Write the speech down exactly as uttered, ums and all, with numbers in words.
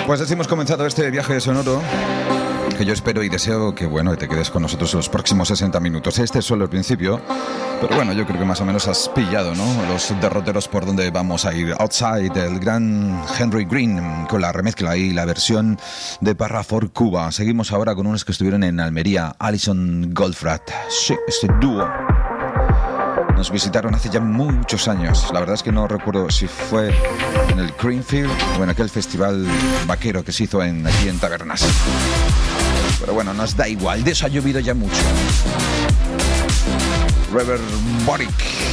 Pues así hemos comenzado este viaje sonoro, que yo espero y deseo que, bueno, te quedes con nosotros los próximos sesenta minutos. Este es solo el principio, pero bueno, yo creo que más o menos has pillado, ¿no?, los derroteros por donde vamos a ir. Outside, el gran Henry Green, con la remezcla y la versión de Parra for Cuba. Seguimos ahora con unos que estuvieron en Almería, Alison Goldfrapp. Sí, este dúo nos visitaron hace ya muchos años. La verdad es que no recuerdo si fue en el Greenfield o en aquel festival vaquero que se hizo en, aquí en Tabernas. Pero bueno, nos da igual, de eso ha llovido ya mucho. Reverb Boric.